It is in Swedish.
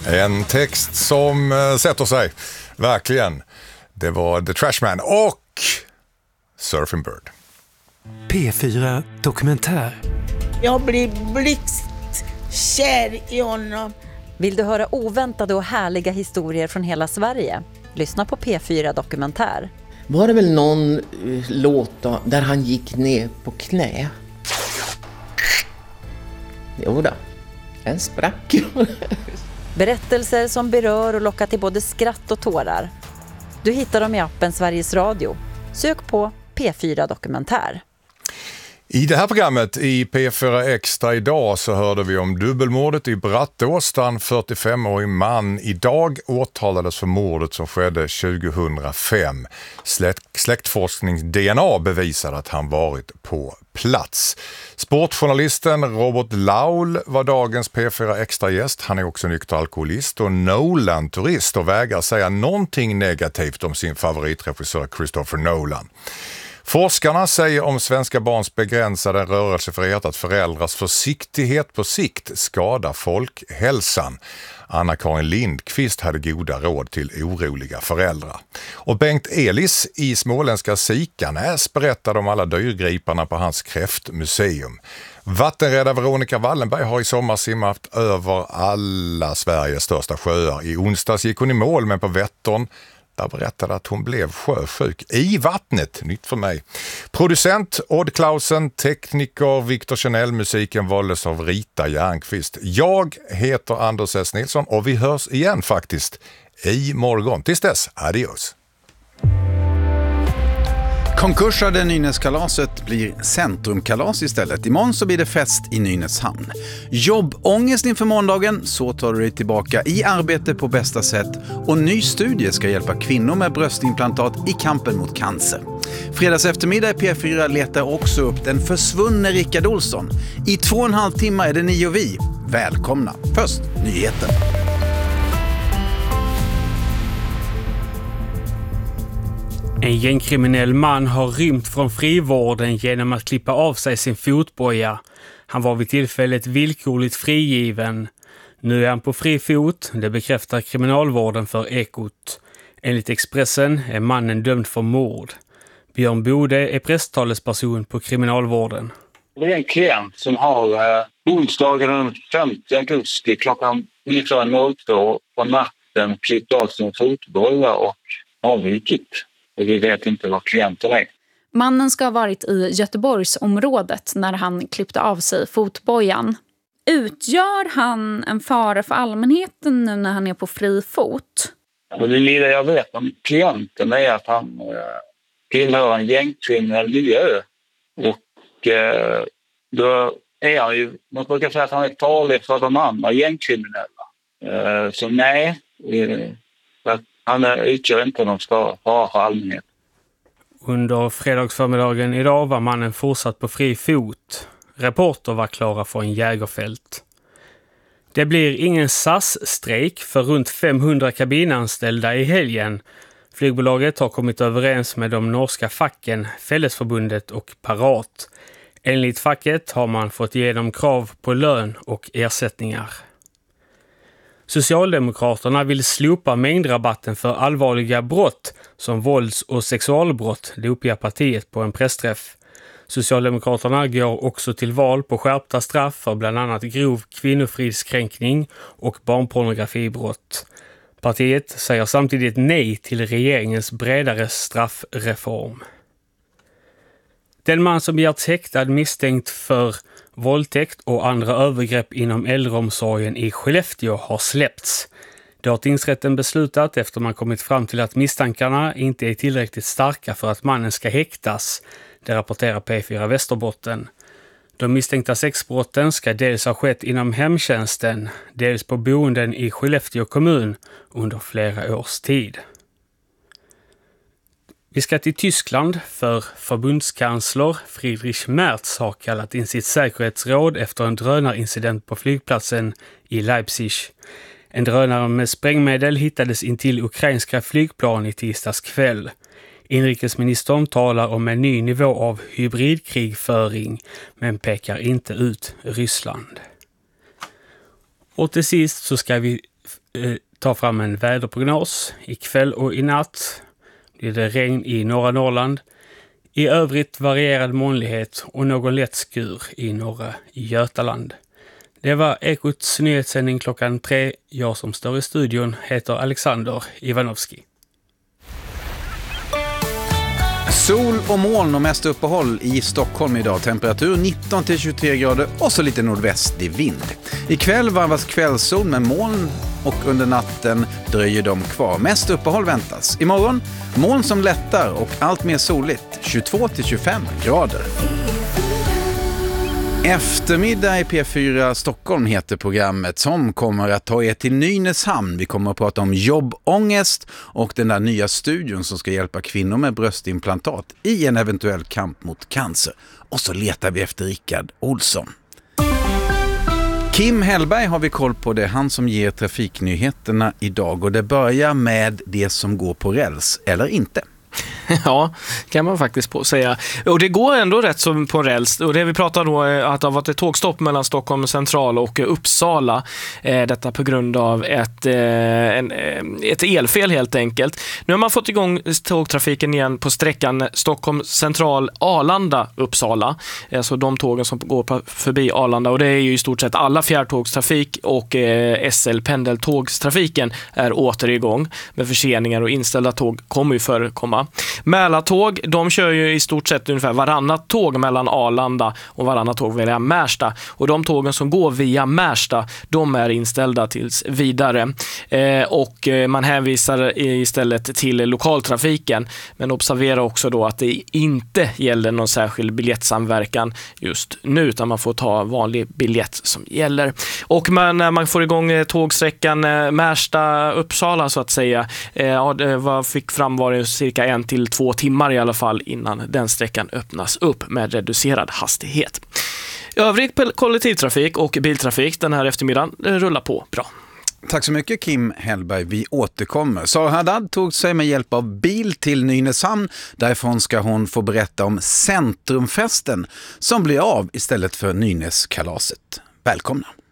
En text som sätter sig, verkligen. Det var The Trashman och Surfing Bird. P4 Dokumentär. Jag blir blixtkär i honom. Vill du höra oväntade och härliga historier från hela Sverige? Lyssna på P4 Dokumentär. Var det väl någon låt då, där han gick ner på knä? Jo då, den sprack. Berättelser som berör och lockar till både skratt och tårar. Du hittar dem i appen Sveriges Radio. Sök på P4 Dokumentär. I det här programmet i P4 Extra idag så hörde vi om dubbelmordet i Brattås där en 45-årig man idag åtalades för mordet som skedde 2005. Släktforsknings-DNA bevisade att han varit på plats. Sportjournalisten Robert Laul var dagens P4 Extra-gäst. Han är också nykter alkoholist och Nolan-turist och vägrar säga någonting negativt om sin favoritregissör Christopher Nolan. Forskarna säger om svenska barns begränsade rörelsefrihet att föräldrars försiktighet på sikt skadar folkhälsan. Anna-Karin Lindqvist hade goda råd till oroliga föräldrar. Och Bengt Elis i småländska Sikanäs berättade om alla dyrgriparna på hans kräftmuseum. Vattenräddare Veronica Wallenberg har i sommar simmat över alla Sveriges största sjöar. I onsdags gick hon i mål, men på Vättern där berättade att hon blev sjösjuk i vattnet. Nytt för mig. Producent Odd Clausen, tekniker Victor Chanel, musiken valdes av Rita Järnqvist. Jag heter Anders S. Nilsson och vi hörs igen faktiskt i morgon. Tills dess, adios. Konkursade Nynäskalaset blir centrumkalas istället. Imorgon så blir det fest i Nynäshamn. Jobbångest inför måndagen, så tar du dig tillbaka i arbete på bästa sätt. Och ny studie ska hjälpa kvinnor med bröstimplantat i kampen mot cancer. Fredags eftermiddag i P4 letar också upp den försvunne Rickard Olsson. I 2,5 timmar är det ni och vi. Välkomna. Först nyheter. En gängkriminell man har rymt från frivården genom att klippa av sig sin fotboja. Han var vid tillfället villkorligt frigiven. Nu är han på fri fot, det bekräftar kriminalvården för Ekot. Enligt Expressen är mannen dömd för mord. Björn Bode är presstalesperson på kriminalvården. Det är en klient som har onsdagen den 5 augusti klockan 19.02 på natten klippt av sin fotboja och avvikit. Och vi vet inte vad klienten är. Mannen ska ha varit i Göteborgsområdet när han klippte av sig fotbojan. Utgör han en fara för allmänheten nu när han är på fri fot? Och det lilla jag vet om klienten är att han tillhör en gängkriminell miljö. Och då är han ju, man brukar säga att han är farlig för de andra gängkriminella. Så nej, han utgör inte någon fara för allmänheten. Under fredagsförmiddagen idag var mannen fortsatt på fri fot. Reporter var klara för en jägerfält. Det blir ingen SAS-strejk för runt 500 kabinanställda i helgen. Flygbolaget har kommit överens med de norska facken, Fällesförbundet och Parat. Enligt facket har man fått igenom krav på lön och ersättningar. Socialdemokraterna vill slopa mängdrabatten för allvarliga brott som vålds- och sexualbrott, det uppger partiet på en pressträff. Socialdemokraterna går också till val på skärpta straff för bland annat grov kvinnofridskränkning och barnpornografibrott. Partiet säger samtidigt nej till regeringens bredare straffreform. Den man som begärts häktad misstänkt för våldtäkt och andra övergrepp inom äldreomsorgen i Skellefteå har släppts. Det har tingsrätten beslutat efter man kommit fram till att misstankarna inte är tillräckligt starka för att mannen ska häktas. Det rapporterar P4 Västerbotten. De misstänkta sexbrotten ska dels ha skett inom hemtjänsten, dels på boenden i Skellefteå kommun under flera års tid. Vi ska till Tyskland för förbundskansler Friedrich Merz har kallat in sitt säkerhetsråd efter en drönarincident på flygplatsen i Leipzig. En drönare med sprängmedel hittades intill ukrainska flygplan i tisdags kväll. Inrikesministern talar om en ny nivå av hybridkrigföring men pekar inte ut Ryssland. Och till sist så ska vi tar fram en väderprognos. Ikväll och i natt blir det regn i norra Norrland. I övrigt varierad molnighet och någon lätt skur i norra Götaland. Det var Ekots nyhetssändning klockan 3. Jag som står i studion heter Alexander Ivanovski. Sol och moln och mest uppehåll i Stockholm idag. Temperatur 19-23 grader och så lite nordvästlig vind. Ikväll varvas kvällssol med moln och under natten dröjer de kvar. Mest uppehåll väntas. Imorgon moln som lättar och allt mer soligt. 22-25 grader. Eftermiddag i P4 Stockholm heter programmet som kommer att ta er till Nynäshamn. Vi kommer att prata om jobbångest och den där nya studion som ska hjälpa kvinnor med bröstimplantat i en eventuell kamp mot cancer. Och så letar vi efter Rickard Olsson. Kim Hellberg har vi koll på, det han som ger trafiknyheterna idag och det börjar med det som går på räls eller inte. Ja, kan man faktiskt säga. Och det går ändå rätt som på räls. Och det vi pratar då är att det har varit ett tågstopp mellan Stockholm central och Uppsala. Detta på grund av ett elfel helt enkelt. Nu har man fått igång tågtrafiken igen på sträckan Stockholm central Arlanda Uppsala. Så de tågen som går förbi Arlanda. Och det är ju i stort sett alla fjärrtågstrafik och SL-pendeltågstrafiken är åter igång. Med förseningar och inställda tåg kommer ju förekomma. Mälartåg, de kör ju i stort sett ungefär varannat tåg mellan Arlanda och varannat tåg via Märsta. Och de tågen som går via Märsta, de är inställda tills vidare. Och man hänvisar istället till lokaltrafiken. Men observera också då att det inte gäller någon särskild biljettsamverkan just nu, utan man får ta vanlig biljett som gäller. Och när man får igång tågsträckan Märsta-Uppsala så att säga, fick fram var det cirka 1 till 2 timmar i alla fall innan den sträckan öppnas upp med reducerad hastighet. Övrig kollektivtrafik och biltrafik den här eftermiddagen rullar på bra. Tack så mycket Kim Hellberg, vi återkommer. Sara Haddad tog sig med hjälp av bil till Nynäshamn. Därifrån ska hon få berätta om Centrumfesten som blir av istället för Nynäskalaset. Välkomna!